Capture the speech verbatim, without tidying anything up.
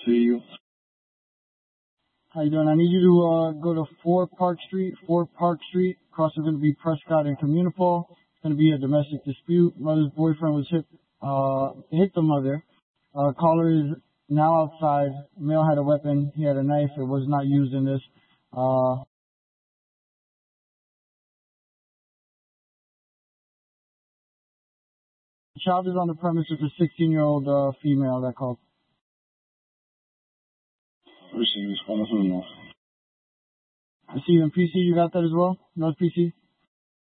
see you. How you doing? I need you to uh, go to four Park Street. four Park Street. Cross is going to be Prescott and Communipol. It's going to be a domestic dispute. Mother's boyfriend was hit, uh, hit the mother. Uh, caller is now outside. Male had a weapon. He had a knife. It was not used in this. Uh, the child is on the premise with a sixteen-year-old uh, female that called. Receiving, responding to the north. Receiving P C, you got that as well? North P C?